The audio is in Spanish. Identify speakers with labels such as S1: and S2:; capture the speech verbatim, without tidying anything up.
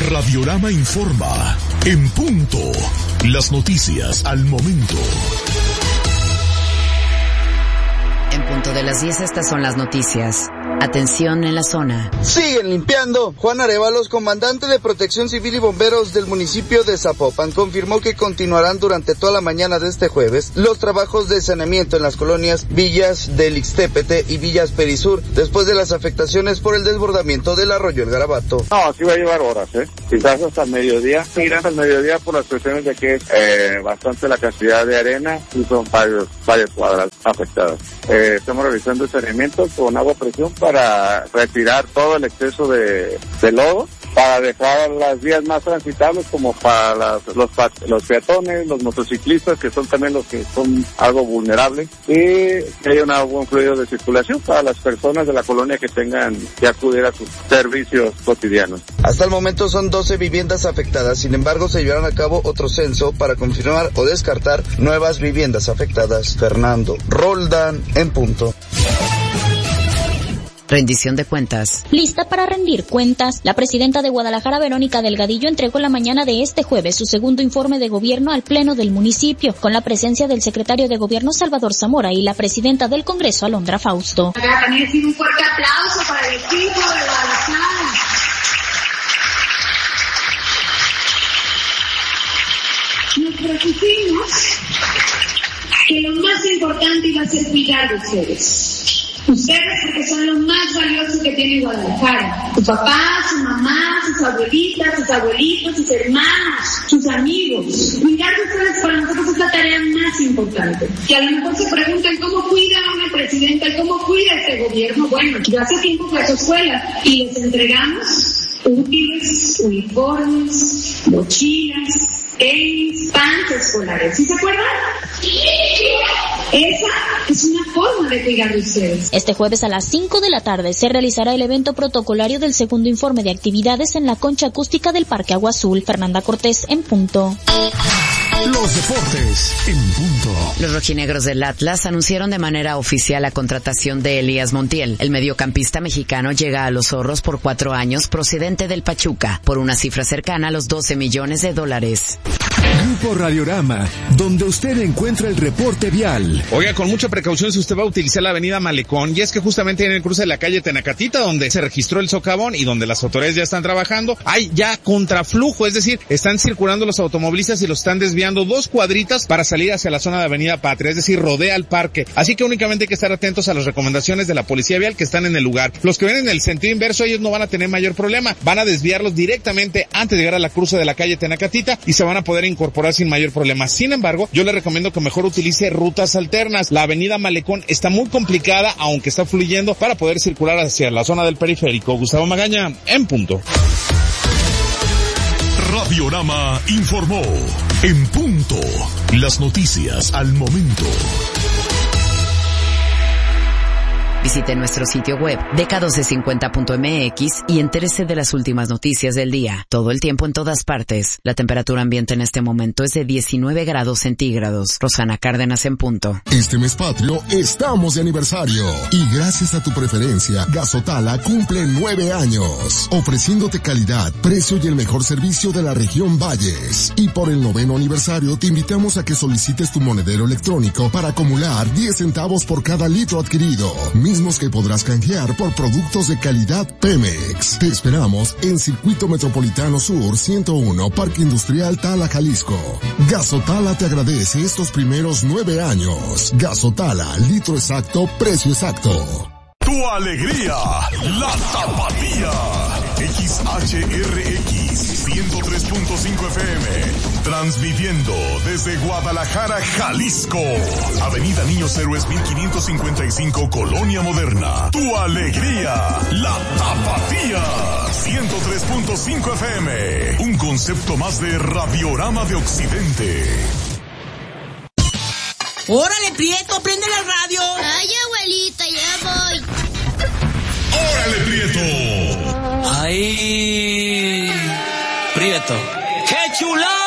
S1: Radiorama informa. En punto. Las noticias al momento.
S2: En punto de las diez, estas son las noticias. Atención en la zona.
S3: Siguen limpiando. Juan Arévalos, comandante de Protección Civil y Bomberos del municipio de Zapopan, confirmó que continuarán durante toda la mañana de este jueves los trabajos de saneamiento en las colonias Villas del Ixtépete y Villas Perisur, después de las afectaciones por el desbordamiento del arroyo El Garabato.
S4: No, sí va a llevar horas, ¿eh? Quizás hasta el mediodía. Mira, hasta el mediodía por las cuestiones de que es eh, bastante la cantidad de arena y son varios, varias cuadras afectadas. Eh, estamos realizando el saneamiento con agua a presión para retirar todo el exceso de, de lodo, para dejar las vías más transitables como para las, los, los peatones, los motociclistas, que son también los que son algo vulnerables, y que haya un buen fluido de circulación para las personas de la colonia que tengan que acudir a sus servicios cotidianos.
S3: Hasta el momento son doce viviendas afectadas, sin embargo se llevarán a cabo otro censo para confirmar o descartar nuevas viviendas afectadas. Fernando Roldán, en punto.
S2: Rendición de cuentas.
S5: Lista para rendir cuentas. La presidenta de Guadalajara, Verónica Delgadillo, entregó la mañana de este jueves su segundo informe de gobierno al Pleno del municipio, con la presencia del secretario de Gobierno, Salvador Zamora, y la presidenta del Congreso, Alondra Fausto.
S6: También decir un fuerte aplauso para el equipo de Guadalajara. Nos propusimos que lo más importante iba a ser cuidar de ustedes. Ustedes, porque son lo más valioso que tiene Guadalajara. Su papá, su mamá, sus abuelitas, sus abuelitos, sus hermanos, sus amigos. Cuidar de ustedes para nosotros es la tarea más importante. Que a lo mejor se preguntan cómo cuida a una presidenta, cómo cuida este gobierno. Bueno, yo hace tiempo fui a su escuela y les entregamos útiles, uniformes, mochilas, tenis, pants escolares. ¿Sí se acuerdan? Esa es una forma de cuidar de ustedes.
S5: Este jueves a las cinco de la tarde se realizará el evento protocolario del segundo informe de actividades en la concha acústica del Parque Agua Azul. Fernanda Cortés, en punto.
S1: Los deportes en punto.
S2: Los rojinegros del Atlas anunciaron de manera oficial la contratación de Elías Montiel. El mediocampista mexicano llega a los Zorros por cuatro años, procedente del Pachuca, por una cifra cercana a los doce millones de dólares.
S1: Grupo Radiorama, donde usted encuentra el reporte vial.
S7: Oiga, con mucha precaución si usted va a utilizar la avenida Malecón, y es que justamente en el cruce de la calle Tenacatita, donde se registró el socavón y donde las autoridades ya están trabajando, hay ya contraflujo, es decir, están circulando los automovilistas y los están desviando dos cuadritas para salir hacia la zona de Avenida Patria, es decir, rodea el parque. Así que únicamente hay que estar atentos a las recomendaciones de la policía vial que están en el lugar. Los que ven en el sentido inverso, ellos no van a tener mayor problema, van a desviarlos directamente antes de llegar a la cruce de la calle Tenacatita y se van a poder incorporar sin mayor problema. Sin embargo, yo le recomiendo que mejor utilice rutas alternas. La avenida Malecón está muy complicada, aunque está fluyendo, para poder circular hacia la zona del periférico. Gustavo Magaña, en punto.
S1: Radiorama informó. En punto. Las noticias al momento.
S2: Visite nuestro sitio web D K doce cincuenta punto M X y entérese de las últimas noticias del día. Todo el tiempo en todas partes. La temperatura ambiente en este momento es de diecinueve grados centígrados. Rosana Cárdenas, en punto.
S8: Este mes patrio estamos de aniversario y gracias a tu preferencia, Gasotala cumple nueve años, ofreciéndote calidad, precio y el mejor servicio de la región Valles. Y por el noveno aniversario te invitamos a que solicites tu monedero electrónico para acumular diez centavos por cada litro adquirido, mismos que podrás canjear por productos de calidad Pemex. Te esperamos en Circuito Metropolitano Sur ciento uno, Parque Industrial Tala, Jalisco. Gasotala te agradece estos primeros nueve años. Gasotala, litro exacto, precio exacto.
S1: Tu alegría, la Tapatía. X H R X ciento tres punto cinco F M. Transmitiendo desde Guadalajara, Jalisco. Avenida Niños Héroes mil quinientos cincuenta y cinco, Colonia Moderna. Tu alegría, la Tapatía. ciento tres punto cinco F M. Un concepto más de Radiorama de Occidente.
S9: ¡Órale, Prieto, prende la radio!
S10: Ay, abuelita, ya voy.
S1: ¡Órale, Prieto!
S9: ¡Ay! Prieto. ¡Qué chula!